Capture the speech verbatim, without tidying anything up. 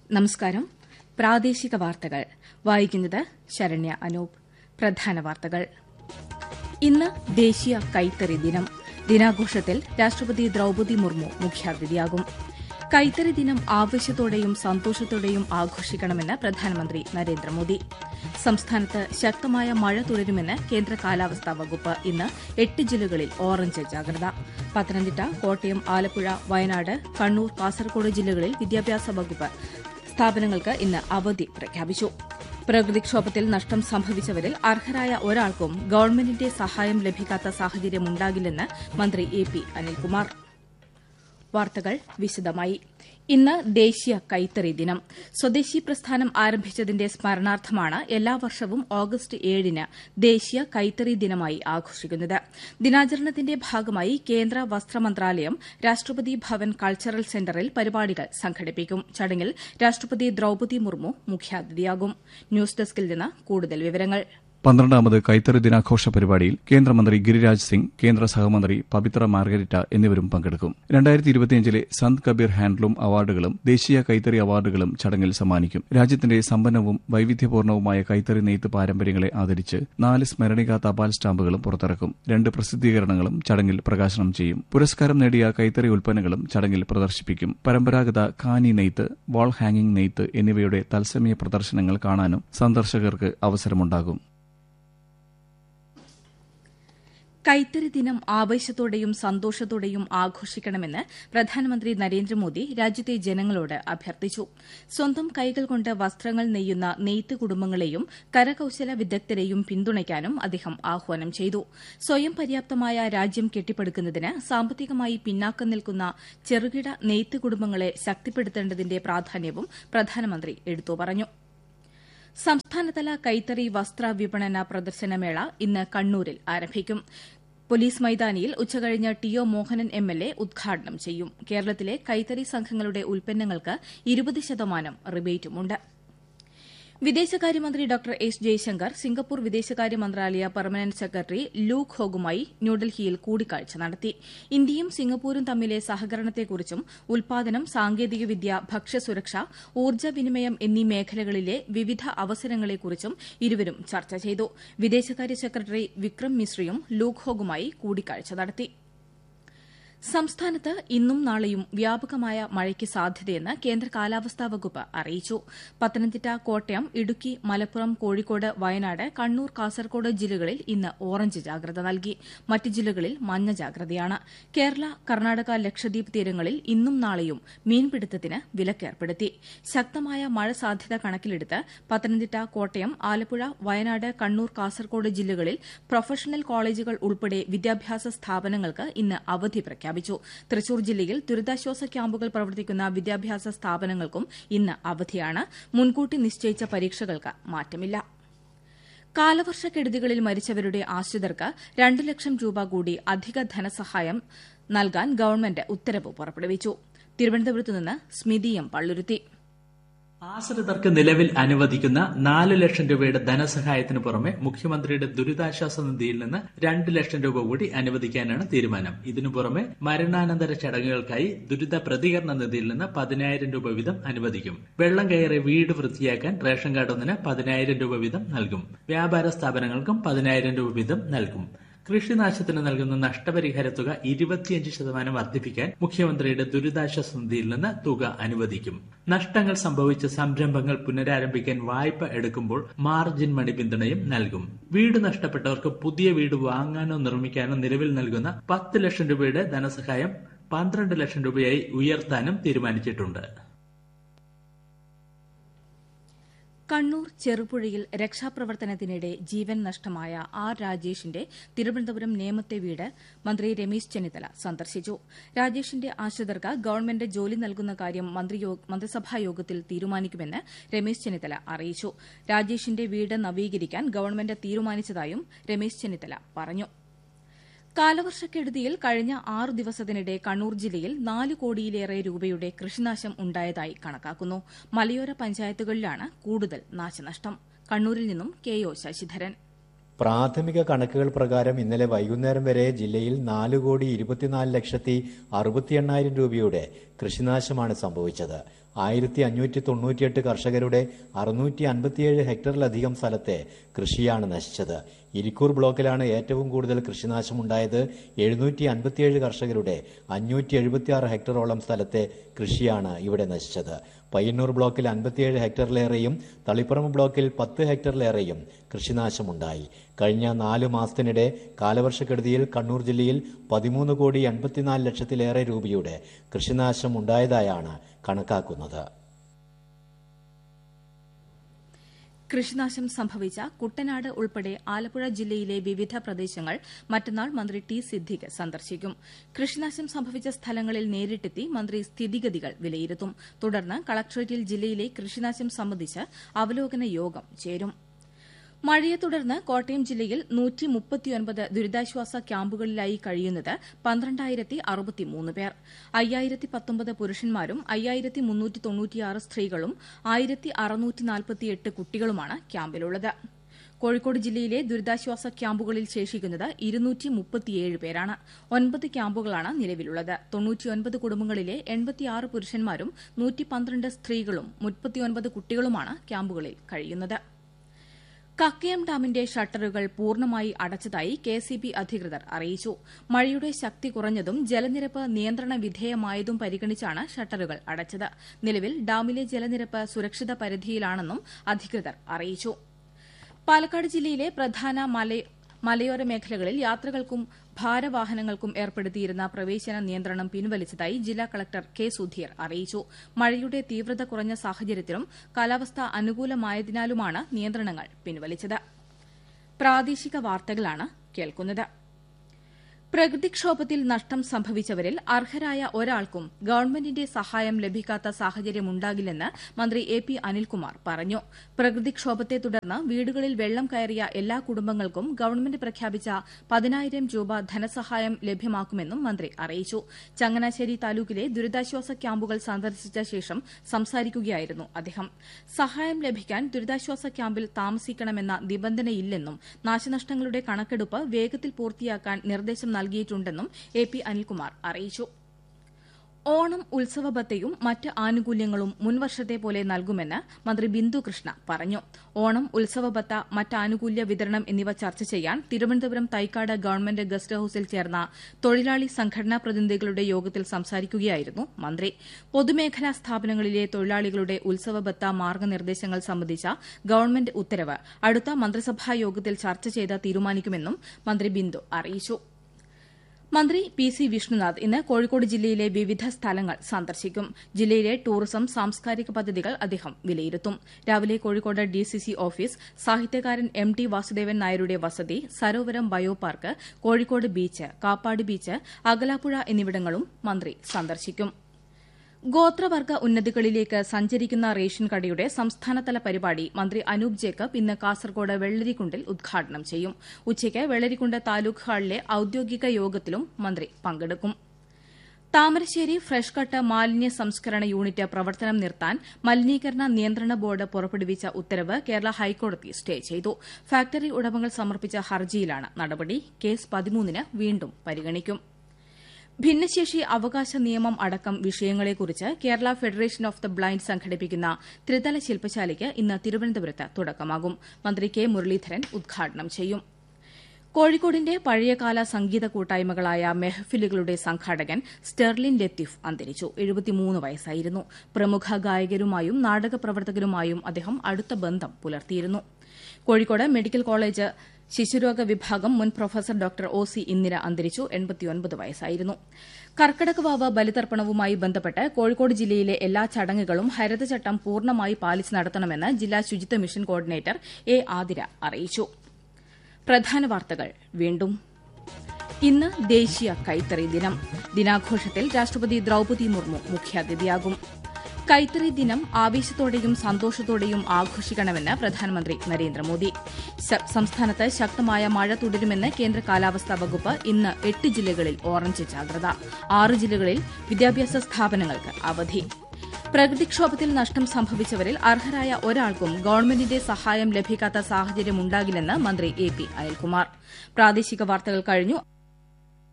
നമസ്കാരം. പ്രാദേശിക വാർത്തകൾ വായിക്കുന്നത് ശരണ്യ അനൂപ്. പ്രധാന വാർത്തകൾ. ഇന്ന് ദേശീയ കൈത്തറി ദിനം. ദിനാഘോഷത്തിൽ രാഷ്ട്രപതി ദ്രൌപദി മുർമു മുഖ്യാതിഥിയാകും. കൈത്തറി ദിനം ആവേശത്തോടെയും സന്തോഷത്തോടെയും ആഘോഷിക്കണമെന്ന് പ്രധാനമന്ത്രി നരേന്ദ്രമോദി. സംസ്ഥാനത്ത് ശക്തമായ മഴ തുടരുമെന്ന് കേന്ദ്ര കാലാവസ്ഥാ വകുപ്പ്. ഇന്ന് എട്ട് ജില്ലകളിൽ ഓറഞ്ച് ജാഗ്രത. പത്തനംതിട്ട, കോട്ടയം, ആലപ്പുഴ, വയനാട്, കണ്ണൂർ, കാസർകോട് ജില്ലകളിൽ വിദ്യാഭ്യാസ വകുപ്പ് സ്ഥാപനങ്ങൾക്ക് ഇന്ന് അവധി പ്രഖ്യാപിച്ചു. പ്രകൃതിക്ഷോഭത്തിൽ നഷ്ടം സംഭവിച്ചവരിൽ അർഹരായ ഒരാൾക്കും ഗവൺമെന്റിന്റെ സഹായം ലഭിക്കാത്ത സാഹചര്യമുണ്ടാകില്ലെന്ന് മന്ത്രി എ പി അനിൽകുമാർ. വാർത്തകൾ വിശദമായി. ഇന്ന് ദേശീയ കൈത്തറി ദിനം. സ്വദേശി പ്രസ്ഥാനം ആരംഭിച്ചതിന്റെ സ്മരണാർത്ഥമാണ് എല്ലാ വർഷവും ഓഗസ്റ്റ് ഏഴിന് ദേശീയ കൈത്തറി ദിനമായി ആഘോഷിക്കുന്നത്. ദിനാചരണത്തിന്റെ ഭാഗമായി കേന്ദ്ര വസ്ത്രമന്ത്രാലയം രാഷ്ട്രപതി ഭവൻ കൾച്ചറൽ സെന്ററിൽ പരിപാടികൾ സംഘടിപ്പിക്കും. ചടങ്ങിൽ രാഷ്ട്രപതി ദ്രൌപദി മുർമു മുഖ്യാതിഥിയാകും. ന്യൂസ് ഡെസ്കിൽ നിന്ന് കൂടുതൽ വിവരങ്ങൾ. പന്ത്രണ്ടാമത് കൈത്തറി ദിനാഘോഷ പരിപാടിയിൽ കേന്ദ്രമന്ത്രി ഗിരിരാജ് സിംഗ്, കേന്ദ്ര സഹമന്ത്രി പവിത്ര മാർഗരിറ്റ എന്നിവരും പങ്കെടുക്കും. രണ്ടായിരത്തി ഇരുപത്തിയഞ്ചിലെ സന്ത് കബീർ ഹാൻഡ്ലൂം അവാർഡുകളും ദേശീയ കൈത്തറി അവാർഡുകളും ചടങ്ങിൽ സമ്മാനിക്കും. രാജ്യത്തിന്റെ സമ്പന്നവും വൈവിധ്യപൂർണവുമായ കൈത്തറി നെയ്ത്ത് പാരമ്പര്യങ്ങളെ ആദരിച്ച് നാല് സ്മരണിക തപാൽ സ്റ്റാമ്പുകളും പുറത്തിറക്കും. രണ്ട് പ്രസിദ്ധീകരണങ്ങളും ചടങ്ങിൽ പ്രകാശനം ചെയ്യും. പുരസ്കാരം നേടിയ കൈത്തറി ഉൽപ്പന്നങ്ങളും ചടങ്ങിൽ പ്രദർശിപ്പിക്കും. പരമ്പരാഗത കാനി നെയ്ത്ത്, വാൾ ഹാങ്ങിംഗ് നെയ്ത്ത് എന്നിവയുടെ തത്സമയ പ്രദർശനങ്ങൾ കാണാനും സന്ദർശകർക്ക് അവസരമുണ്ടാകും. കൈത്തറി ദിനം ആവേശത്തോടെയും സന്തോഷത്തോടെയും ആഘോഷിക്കണമെന്ന് പ്രധാനമന്ത്രി നരേന്ദ്രമോദി രാജ്യത്തെ ജനങ്ങളോട് അഭ്യർത്ഥിച്ചു. സ്വന്തം കൈകൾ കൊണ്ട് വസ്ത്രങ്ങൾ നെയ്യുന്ന നെയ്ത്ത് കുടുംബങ്ങളെയും കരകൌശല വിദഗ്ധരെയും പിന്തുണയ്ക്കാനും അദ്ദേഹം ആഹ്വാനം ചെയ്തു. സ്വയം പര്യാപ്തമായ രാജ്യം കെട്ടിപ്പടുക്കുന്നതിന് സാമ്പത്തികമായി പിന്നാക്കം നിൽക്കുന്ന ചെറുകിട നെയ്ത്ത് കുടുംബങ്ങളെ ശക്തിപ്പെടുത്തേണ്ടതിന്റെ പ്രാധാന്യവും പ്രധാനമന്ത്രി എടുത്തു പറഞ്ഞു. സംസ്ഥാനതല കൈത്തറി വസ്ത്ര വിപണന പ്രദർശനമേള ഇന്ന് കണ്ണൂരിൽ ആരംഭിക്കും. പോലീസ് മൈതാനിയിൽ ഉച്ചകഴിഞ്ഞ് T O Mohanan M L A ഉദ്ഘാടനം ചെയ്യും. കേരളത്തിലെ കൈത്തറി സംഘങ്ങളുടെ ഉൽപ്പന്നങ്ങൾക്ക് ഇരുപത് ശതമാനം റിബേറ്റുമുണ്ട്. വിദേശകാര്യമന്ത്രി ഡോക്ടർ എസ് ജയശങ്കർ സിംഗപ്പൂർ വിദേശകാര്യ മന്ത്രാലയ പെർമനന്റ് സെക്രട്ടറി ലൂ ഖോഗുമായി ന്യൂഡൽഹിയിൽ കൂടിക്കാഴ്ച നടത്തി. ഇന്ത്യയും സിംഗപ്പൂരും തമ്മിലെ സഹകരണത്തെക്കുറിച്ചും ഉൽപാദനം, സാങ്കേതികവിദ്യ, ഭക്ഷ്യസുരക്ഷ, ഊർജ്ജ വിനിമയം എന്നീ മേഖലകളിലെ വിവിധ അവസരങ്ങളെക്കുറിച്ചും ഇരുവരും ചർച്ച ചെയ്തു. വിദേശകാര്യ സെക്രട്ടറി വിക്രം മിശ്രയും ലൂ ഖോഗുമായി കൂടിക്കാഴ്ച നടത്തി. സംസ്ഥാനത്ത് ഇന്നും നാളെയും വ്യാപകമായ മഴയ്ക്ക് സാധ്യതയെന്ന് കേന്ദ്ര കാലാവസ്ഥാ വകുപ്പ് അറിയിച്ചു. പത്തനംതിട്ട, കോട്ടയം, ഇടുക്കി, മലപ്പുറം, കോഴിക്കോട്, വയനാട്, കണ്ണൂർ, കാസർകോട് ജില്ലകളിൽ ഇന്ന് ഓറഞ്ച് ജാഗ്രത നൽകി. മറ്റ് ജില്ലകളിൽ മഞ്ഞ ജാഗ്രതയാണ്. കേരള, കർണാടക, ലക്ഷദ്വീപ് തീരങ്ങളിൽ ഇന്നും നാളെയും മീൻപിടുത്തത്തിന് വിലക്കേർപ്പെടുത്തി. ശക്തമായ മഴ സാധ്യത കണക്കിലെടുത്ത് പത്തനംതിട്ട, കോട്ടയം, ആലപ്പുഴ, വയനാട്, കണ്ണൂർ, കാസർകോട് ജില്ലകളിൽ പ്രൊഫഷണൽ കോളേജുകൾ ഉൾപ്പെടെ വിദ്യാഭ്യാസ സ്ഥാപനങ്ങൾക്ക് ഇന്ന് അവധി പ്രഖ്യാപിച്ചു. തൃശൂർ ജില്ലയിൽ ദുരിതാശ്വാസ ക്യാമ്പുകൾ പ്രവർത്തിക്കുന്ന വിദ്യാഭ്യാസ സ്ഥാപനങ്ങൾക്കും ഇന്ന് അവധിയാണ്. മുൻകൂട്ടി നിശ്ചയിച്ച പരീക്ഷകൾക്ക് മാറ്റമില്ല. കാലവർഷക്കെടുതികളിൽ മരിച്ചവരുടെ ആശ്രിതർക്ക് രണ്ട് ലക്ഷം രൂപ കൂടി അധിക ധനസഹായം നൽകാൻ ഗവൺമെന്റ് ഉത്തരവ് പുറപ്പെടുവിച്ചു. തിരുവനന്തപുരത്ത് നിന്ന് സ്മിതി എം പള്ളുരുത്തി. ആശ്രിതർക്ക് നിലവിൽ അനുവദിക്കുന്ന നാല് ലക്ഷം രൂപയുടെ ധനസഹായത്തിന് പുറമെ മുഖ്യമന്ത്രിയുടെ ദുരിതാശ്വാസ നിധിയിൽ നിന്ന് രണ്ട് ലക്ഷം രൂപ കൂടി അനുവദിക്കാനാണ് തീരുമാനം. ഇതിനു പുറമെ മരണാനന്തര ചടങ്ങുകൾക്കായി ദുരിത പ്രതികരണ നിധിയിൽ നിന്ന് പതിനായിരം രൂപ വീതം അനുവദിക്കും. വെള്ളം കയറി വീട് വൃത്തിയാക്കാൻ റേഷൻ കാർഡ് ഒന്നിന് പതിനായിരം രൂപ വീതം നൽകും. വ്യാപാര സ്ഥാപനങ്ങൾക്കും പതിനായിരം രൂപ വീതം നൽകും. കൃഷിനാശത്തിന് നൽകുന്ന നഷ്ടപരിഹാര തുക ഇരുപത്തിയഞ്ച് ശതമാനം വർദ്ധിപ്പിക്കാൻ മുഖ്യമന്ത്രിയുടെ ദുരിതാശ്വാസ നിധിയിൽ നിന്ന് തുക അനുവദിക്കും. നഷ്ടങ്ങൾ സംഭവിച്ച സംരംഭങ്ങൾ പുനരാരംഭിക്കാൻ വായ്പ എടുക്കുമ്പോൾ മാർജിൻ മണി പിന്തുണയും നൽകും. വീട് നഷ്ടപ്പെട്ടവർക്ക് പുതിയ വീട് വാങ്ങാനോ നിർമ്മിക്കാനോ നിലവിൽ നൽകുന്ന പത്ത് ലക്ഷം രൂപയുടെ ധനസഹായം പന്ത്രണ്ട് ലക്ഷം രൂപയായി ഉയർത്താനും തീരുമാനിച്ചിട്ടുണ്ട്. കണ്ണൂർ ചെറുപുഴയിൽ രക്ഷാപ്രവർത്തനത്തിനിടെ ജീവൻ നഷ്ടമായ ആർ രാജേഷിന്റെ തിരുവനന്തപുരം നേമത്തെ വീട് മന്ത്രി രമേശ് ചെന്നിത്തല സന്ദർശിച്ചു. രാജേഷിന്റെ ആശ്രിതർക്ക് ഗവൺമെന്റ് ജോലി നൽകുന്ന കാര്യം മന്ത്രിസഭായോഗത്തിൽ തീരുമാനിക്കുമെന്ന് രമേശ് ചെന്നിത്തല അറിയിച്ചു. രാജേഷിന്റെ വീട് നവീകരിക്കാൻ ഗവൺമെന്റ് തീരുമാനിച്ചതായും രമേശ് ചെന്നിത്തല പറഞ്ഞു. കാലവർഷക്കെടുതിയിൽ കഴിഞ്ഞ ആറു ദിവസത്തിനിടെ കണ്ണൂർ ജില്ലയിൽ നാല് കോടിയിലേറെ രൂപയുടെ കൃഷിനാശം ഉണ്ടായതായി കണക്കാക്കുന്നു. മലയോര പഞ്ചായത്തുകളിലാണ് കൂടുതൽ നാശനഷ്ടം. കണ്ണൂരിൽ നിന്നും കെ ഒ ശശിധരൻ. പ്രാഥമിക കണക്കുകൾ പ്രകാരം ഇന്നലെ വൈകുന്നേരം വരെ ജില്ലയിൽ നാല് കോടി ഇരുപത്തിനാല് ലക്ഷത്തി അറുപത്തി എണ്ണായിരം രൂപയുടെ കൃഷിനാശമാണ് സംഭവിച്ചത്. ആയിരത്തി അഞ്ഞൂറ്റി തൊണ്ണൂറ്റിയെട്ട് കർഷകരുടെ അറുന്നൂറ്റി അൻപത്തിയേഴ് ഹെക്ടറിലധികം സ്ഥലത്തെ കൃഷിയാണ് നശിച്ചത്. ഇരിക്കൂർ ബ്ലോക്കിലാണ് ഏറ്റവും കൂടുതൽ കൃഷിനാശമുണ്ടായത്. എഴുന്നൂറ്റി അൻപത്തിയേഴ് കർഷകരുടെ അഞ്ഞൂറ്റി എഴുപത്തിയാറ് ഹെക്ടറോളം സ്ഥലത്തെ കൃഷിയാണ് ഇവിടെ നശിച്ചത്. പയ്യന്നൂർ ബ്ലോക്കിൽ അൻപത്തിയേഴ് ഹെക്ടറിലേറെയും തളിപ്പറമ്പ് ബ്ലോക്കിൽ പത്ത് ഹെക്ടറിലേറെയും കൃഷിനാശമുണ്ടായി. കഴിഞ്ഞ നാലു മാസത്തിനിടെ കാലവർഷക്കെടുതിയിൽ കണ്ണൂർ ജില്ലയിൽ പതിമൂന്ന് കോടി എൺപത്തിനാല് ലക്ഷത്തിലേറെ രൂപയുടെ കൃഷിനാശം ഉണ്ടായതായാണ് കണക്കാക്കുന്നത്. കൃഷിനാശം സംഭവിച്ച കുട്ടനാട് ഉൾപ്പെടെ ആലപ്പുഴ ജില്ലയിലെ വിവിധ പ്രദേശങ്ങൾ മറ്റന്നാൾ മന്ത്രി ടി സിദ്ദിഖ് സന്ദർശിക്കും. കൃഷിനാശം സംഭവിച്ച സ്ഥലങ്ങളിൽ നേരിട്ടെത്തി മന്ത്രി സ്ഥിതിഗതികൾ വിലയിരുത്തും. തുടർന്ന് കളക്ടറേറ്റിൽ ജില്ലയിലെ കൃഷിനാശം സംബന്ധിച്ച് അവലോകന യോഗം ചേരും. മഴയെ തുടർന്ന് കോട്ടയം ജില്ലയിൽ നൂറ്റി മുപ്പത്തിയൊൻപത് ദുരിതാശ്വാസ ക്യാമ്പുകളിലായി കഴിയുന്നത് പന്ത്രണ്ടായിരത്തി അറുപത്തിമൂന്ന് പേർ. അയ്യായിരത്തി പത്തൊമ്പത് പുരുഷന്മാരും അയ്യായിരത്തി മുന്നൂറ്റി തൊണ്ണൂറ്റിയാറ് സ്ത്രീകളും ആയിരത്തി അറുന്നൂറ്റി നാൽപ്പത്തിയെട്ട് കുട്ടികളുമാണ് ക്യാമ്പിലുള്ളത്. കോഴിക്കോട് ജില്ലയിലെ ദുരിതാശ്വാസ ക്യാമ്പുകളിൽ ശേഷിക്കുന്നത് ഇരുന്നൂറ്റി മുപ്പത്തിയേഴ് പേരാണ്. ഒൻപത് ക്യാമ്പുകളാണ് നിലവിലുള്ളത്. തൊണ്ണൂറ്റിയൊൻപത് കുടുംബങ്ങളിലെ എൺപത്തിയാറ് പുരുഷന്മാരും നൂറ്റി പന്ത്രണ്ട് സ്ത്രീകളും മുപ്പത്തിയൊൻപത് കുട്ടികളുമാണ് ക്യാമ്പുകളിൽ കഴിയുന്നത്. കക്കയം ഡാമിന്റെ ഷട്ടറുകൾ പൂർണ്ണമായി അടച്ചതായി കെ എസ് ഇ ബി അധികൃതർ അറിയിച്ചു. മഴയുടെ ശക്തി കുറഞ്ഞതും ജലനിരപ്പ് നിയന്ത്രണ വിധേയമായതും പരിഗണിച്ചാണ് ഷട്ടറുകൾ അടച്ചത്. നിലവിൽ ഡാമിലെ ജലനിരപ്പ് സുരക്ഷിത പരിധിയിലാണെന്നും അധികൃതർ അറിയിച്ചു. പാലക്കാട് ജില്ലയിലെ പ്രധാന മലയോര മേഖലകളിൽ യാത്രകൾക്കും ഭാരവാഹനങ്ങൾക്കും ഏർപ്പെടുത്തിയിരുന്ന പ്രവേശന നിയന്ത്രണം പിൻവലിച്ചതായി ജില്ലാ കളക്ടർ കെ സുധീർ അറിയിച്ചു. മഴയുടെ തീവ്രത കുറഞ്ഞ സാഹചര്യത്തിലും കാലാവസ്ഥ അനുകൂലമായതിനാലുമാണ് നിയന്ത്രണങ്ങൾ പിൻവലിച്ചത്. പ്രാദേശിക വാർത്തകളാണ് കേൾക്കുന്നത്. പ്രകൃതിക്ഷോഭത്തിൽ നഷ്ടം സംഭവിച്ചവരിൽ അർഹരായ ഒരാൾക്കും ഗവൺമെന്റിന്റെ സഹായം ലഭിക്കാത്ത സാഹചര്യമുണ്ടാകില്ലെന്ന് മന്ത്രി എ പി അനിൽകുമാർ പറഞ്ഞു. പ്രകൃതിക്ഷോഭത്തെ തുടർന്ന് വീടുകളിൽ വെള്ളം കയറിയ എല്ലാ കുടുംബങ്ങൾക്കും ഗവൺമെന്റ് പ്രഖ്യാപിച്ച പതിനായിരം രൂപ ധനസഹായം ലഭ്യമാക്കുമെന്നും മന്ത്രി അറിയിച്ചു. ചങ്ങനാശ്ശേരി താലൂക്കിലെ ദുരിതാശ്വാസ ക്യാമ്പുകൾ സന്ദർശിച്ച ശേഷം സംസാരിക്കുകയായിരുന്നു അദ്ദേഹം. സഹായം ലഭിക്കാൻ ദുരിതാശ്വാസ ക്യാമ്പിൽ താമസിക്കണമെന്ന നിബന്ധനയില്ലെന്നും നാശനഷ്ടങ്ങളുടെ കണക്കെടുപ്പ് വേഗത്തിൽ പൂർത്തിയാക്കാൻ നിർദ്ദേശം നൽകിയിട്ടുണ്ടെന്നും എ പി അനിൽകുമാർ അറിയിച്ചു. ഓണം ഉത്സവ ബത്തയും മറ്റ് ആനുകൂല്യങ്ങളും മുൻവർഷത്തെ പോലെ നൽകുമെന്ന് മന്ത്രി ബിന്ദു കൃഷ്ണ പറഞ്ഞു. ഓണം ഉത്സവ ബത്ത മറ്റ് ആനുകൂല്യ വിതരണം എന്നിവ ചർച്ച ചെയ്യാൻ തിരുവനന്തപുരം തൈക്കാട് ഗവൺമെന്റ് ഗസ്റ്റ് ഹൌസിൽ ചേർന്ന തൊഴിലാളി സംഘടനാ പ്രതിനിധികളുടെ യോഗത്തിൽ സംസാരിക്കുകയായിരുന്നു മന്ത്രി. പൊതുമേഖലാ സ്ഥാപനങ്ങളിലെ തൊഴിലാളികളുടെ ഉത്സവ ബത്ത മാർഗ്ഗനിർദ്ദേശങ്ങൾ സംബന്ധിച്ച ഗവൺമെന്റ് ഉത്തരവ് അടുത്ത മന്ത്രിസഭാ യോഗത്തിൽ ചർച്ച ചെയ്ത് തീരുമാനിക്കുമെന്നും മന്ത്രി ബിന്ദു അറിയിച്ചു. മന്ത്രി പി സി വിഷ്ണുനാഥ് ഇന്ന് കോഴിക്കോട് ജില്ലയിലെ വിവിധ സ്ഥലങ്ങൾ സന്ദർശിക്കും. ജില്ലയിലെ ടൂറിസം സാംസ്കാരിക പദ്ധതികൾ അദ്ദേഹം വിലയിരുത്തും. രാവിലെ Kozhikode D C C office, സാഹിത്യകാരൻ എം ടി വാസുദേവൻ നായരുടെ വസതി, Sarovaram bio park, Kozhikode beach, Kappad beach, Akalapuzha എന്നിവിടങ്ങളും മന്ത്രി സന്ദർശിക്കും. ഗോത്രവർഗ്ഗ ഉന്നതികളിലേക്ക് സഞ്ചരിക്കുന്ന റേഷൻ കടയുടെ സംസ്ഥാനതല പരിപാടി മന്ത്രി അനൂപ് ജേക്കബ് ഇന്ന് കാസർകോട് വെള്ളരിക്കുണ്ടിൽ ഉദ്ഘാടനം ചെയ്യും. ഉച്ചയ്ക്ക് വെള്ളരിക്കുണ്ട് താലൂക്ക് ഹാളിലെ ഔദ്യോഗിക യോഗത്തിലും മന്ത്രി പങ്കെടുക്കും. താമരശ്ശേരി ഫ്രഷ് കട്ട് മാലിന്യ സംസ്കരണ യൂണിറ്റ് പ്രവർത്തനം നിർത്താൻ മലിനീകരണ നിയന്ത്രണ ബോർഡ് പുറപ്പെടുവിച്ച ഉത്തരവ് കേരള ഹൈക്കോടതി സ്റ്റേ ചെയ്തു. ഫാക്ടറി ഉടമകൾ സമർപ്പിച്ച ഹർജിയിലാണ് നടപടി. കേസ് പതിമൂന്നിന് വീണ്ടും പരിഗണിക്കും. ഭിന്നശേഷി അവകാശ നിയമം അടക്കം വിഷയങ്ങളെക്കുറിച്ച് Kerala federation of the blind സംഘടിപ്പിക്കുന്ന ത്രിതല ശില്പശാലയ്ക്ക് ഇന്ന് തിരുവനന്തപുരത്ത് തുടക്കമാകും. മന്ത്രി കെ മുരളീധരൻ ഉദ്ഘാടനം ചെയ്യും. കോഴിക്കോടിന്റെ പഴയകാല സംഗീത കൂട്ടായ്മകളായ മെഹഫിലുകളുടെ സംഘാടകൻ സ്റ്റെർലിൻ ലത്തീഫ് അന്തരിച്ചു. എഴുപത്തിമൂന്ന് വയസ്സായിരുന്നു. പ്രമുഖ ഗായകരുമായും നാടക പ്രവർത്തകരുമായും അദ്ദേഹം അടുത്ത ബന്ധം പുലർത്തിയിരുന്നു. കോഴിക്കോട് മെഡിക്കൽ കോളേജ് ശിശുരോഗ വിഭാഗം മുൻ professor doctor O C Indira അന്തരിച്ചു. എൺപത്തിയൊൻപത് വയസ്സായിരുന്നു. കർക്കടകവാവ് ബലിതർപ്പണവുമായി ബന്ധപ്പെട്ട് കോഴിക്കോട് ജില്ലയിലെ എല്ലാ ചടങ്ങുകളും ഹരിതചട്ടം പൂർണ്ണമായി പാലിച്ച് നടത്തണമെന്ന് ജില്ലാ ശുചിത്വ മിഷൻ കോർഡിനേറ്റർ എ ആതിര അറിയിച്ചു. പ്രധാന വാർത്തകൾ വീണ്ടും. ഇന്ന് ദേശീയ കൈത്തറി ദിനം. ദിനാഘോഷത്തിൽ രാഷ്ട്രപതി ദ്രൌപദി മുർമു മുഖ്യാതിഥിയാകും. കൈത്തറി ദിനം ആവേശത്തോടെയും സന്തോഷത്തോടെയും ആഘോഷിക്കണമെന്ന് പ്രധാനമന്ത്രി നരേന്ദ്രമോദി. സംസ്ഥാനത്ത് ശക്തമായ മഴ തുടരുമെന്ന് കേന്ദ്ര കാലാവസ്ഥാ വകുപ്പ്. ഇന്ന് എട്ട് ജില്ലകളിൽ ഓറഞ്ച് ജാഗ്രത. ആറ് ജില്ലകളിൽ വിദ്യാഭ്യാസ സ്ഥാപനങ്ങൾക്ക് അവധി. പ്രകൃതിക്ഷോഭത്തിൽ നഷ്ടം സംഭവിച്ചവരിൽ അർഹരായ ഒരാൾക്കും ഗവൺമെന്റിന്റെ സഹായം ലഭിക്കാത്ത സാഹചര്യമുണ്ടാകില്ലെന്ന് മന്ത്രി എ പി അനിൽകുമാർ. പ്രാദേശിക വാർത്തകൾ കഴിഞ്ഞു.